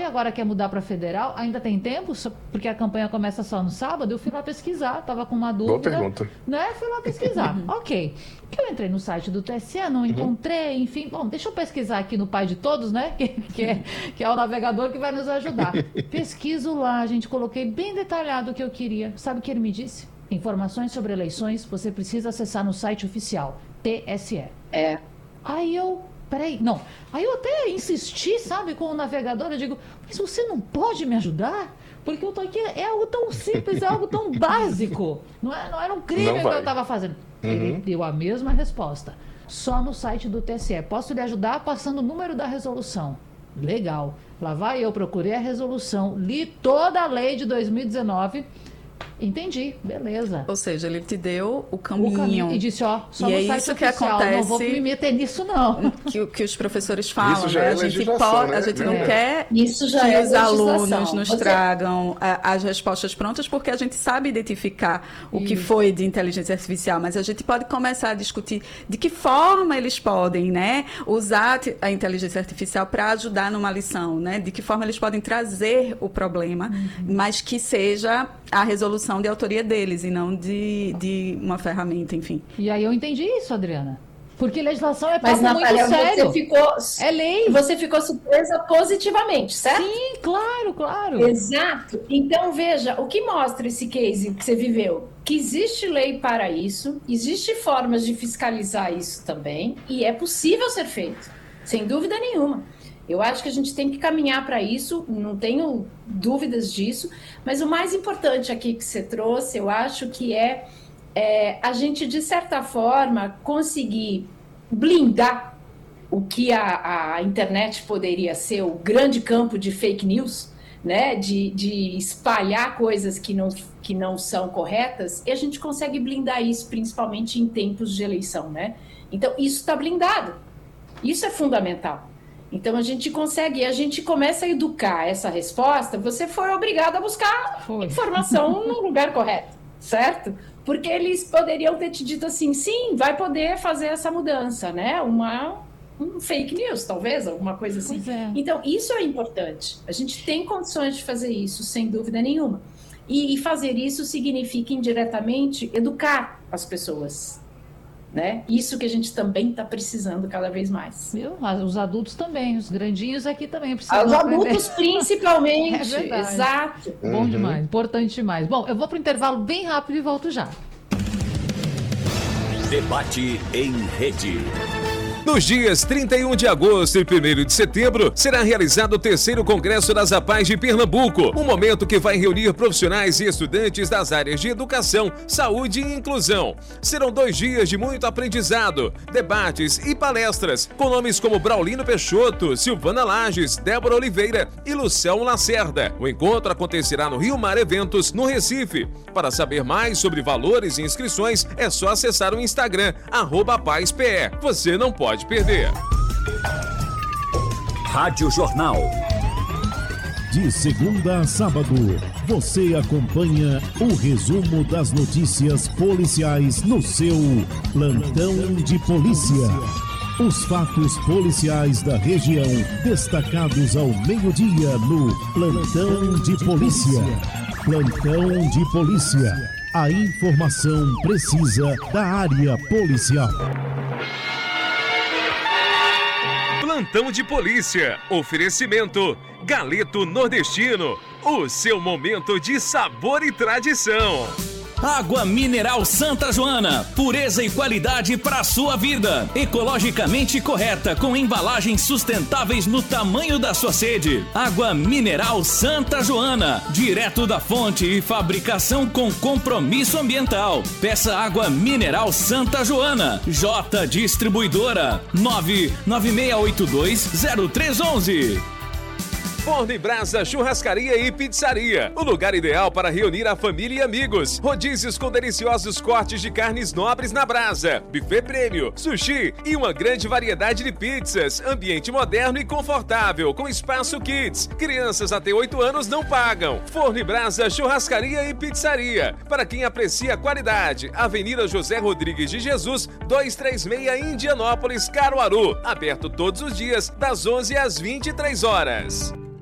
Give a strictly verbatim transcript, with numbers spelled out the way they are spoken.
agora quer mudar para federal, ainda tem tempo? Porque a campanha começa só no sábado. Eu fui lá pesquisar, tava com uma dúvida. Boa pergunta. Né? Fui lá pesquisar. Ok. Que eu entrei no site do T S E, não encontrei, uhum. enfim. Bom, deixa eu pesquisar aqui no Pai de Todos, né? Que, que, é, que é o navegador que vai nos ajudar. Pesquiso lá, gente, coloquei bem detalhado o que eu queria. Sabe o que ele me disse? Informações sobre eleições, você precisa acessar no site oficial, T S E. É. Aí eu... Peraí, não. Aí eu até insisti, sabe, com o navegador. Eu digo, mas você não pode me ajudar? Porque eu tô aqui, é algo tão simples, é algo tão básico. Não, é, não era um crime que eu estava fazendo. Uhum. Ele deu a mesma resposta. Só no site do T S E. Posso lhe ajudar passando o número da resolução. Legal. Lá vai eu, procurei a resolução, li toda a lei de dois mil e dezenove... Entendi, beleza. Ou seja, ele te deu o caminho. O caminho e disse, ó, só e no é site isso oficial, que acontece, não vou me meter nisso, não. Que, que os professores falam, isso já né? é A gente, legislação, pode, né? a gente É. não quer isso já que é os alunos legislação. nos Você... tragam a, as respostas prontas, porque a gente sabe identificar o isso. que foi de inteligência artificial, mas a gente pode começar a discutir de que forma eles podem, né, usar a inteligência artificial para ajudar numa lição, né? De que forma eles podem trazer o problema, uhum. mas que seja a resolução de autoria deles e não de, de uma ferramenta, enfim. E aí eu entendi isso, Adriana. Porque legislação é Mas, papo Natália, muito sério. Você ficou, é lei. Você ficou surpresa positivamente, certo? Sim, claro, claro. Exato. Então, veja, o que mostra esse case que você viveu? Que existe lei para isso, existe formas de fiscalizar isso também, e é possível ser feito, sem dúvida nenhuma. Eu acho que a gente tem que caminhar para isso, não tenho dúvidas disso, mas o mais importante aqui que você trouxe, eu acho que é, é a gente, de certa forma, conseguir blindar o que a, a internet poderia ser, o grande campo de fake news, né? de, de espalhar coisas que não, que não são corretas, e a gente consegue blindar isso, principalmente em tempos de eleição, né? Então, isso está blindado, isso é fundamental. Então, a gente consegue, a gente começa a educar essa resposta, você foi obrigado a buscar foi. informação no lugar correto, certo? Porque eles poderiam ter te dito assim, sim, vai poder fazer essa mudança, né? Uma, um fake news, talvez, alguma coisa assim. É. Então, isso é importante. A gente tem condições de fazer isso, sem dúvida nenhuma. E, e fazer isso significa, indiretamente, educar as pessoas. Né? Isso que a gente também está precisando cada vez mais. Viu? Os adultos também, os grandinhos aqui também precisam. Os adultos principalmente. É verdade. Exato. Bom uhum. demais, importante demais. Bom, eu vou para o intervalo bem rápido e volto já. Debate em rede. Nos dias trinta e um de agosto e primeiro de setembro, será realizado o terceiro Congresso das APAES de Pernambuco, um momento que vai reunir profissionais e estudantes das áreas de educação, saúde e inclusão. Serão dois dias de muito aprendizado, debates e palestras, com nomes como Braulino Peixoto, Silvana Lages, Débora Oliveira e Luciano Lacerda. O encontro acontecerá no Rio Mar Eventos, no Recife. Para saber mais sobre valores e inscrições, é só acessar o Instagram, arroba APAESPE. Você não pode Pode perder. Rádio Jornal. De segunda a sábado, você acompanha o resumo das notícias policiais no seu Plantão de Polícia. Os fatos policiais da região, destacados ao meio-dia no Plantão de Polícia. Plantão de Polícia. A informação precisa da área policial. Plantão de Polícia. Oferecimento Galeto Nordestino. O seu momento de sabor e tradição. Água Mineral Santa Joana, pureza e qualidade para a sua vida. Ecologicamente correta, com embalagens sustentáveis no tamanho da sua sede. Água Mineral Santa Joana, direto da fonte e fabricação com compromisso ambiental. Peça Água Mineral Santa Joana. J Distribuidora, nove nove seis oito dois zero três um um. Forno e Brasa Churrascaria e Pizzaria. O lugar ideal para reunir a família e amigos. Rodízios com deliciosos cortes de carnes nobres na brasa. Buffet prêmio, sushi e uma grande variedade de pizzas. Ambiente moderno e confortável, com espaço kids. Crianças até oito anos não pagam. Forno e Brasa Churrascaria e Pizzaria. Para quem aprecia a qualidade. Avenida José Rodrigues de Jesus, duzentos e trinta e seis, Indianópolis, Caruaru. Aberto todos os dias, das onze às vinte e três horas.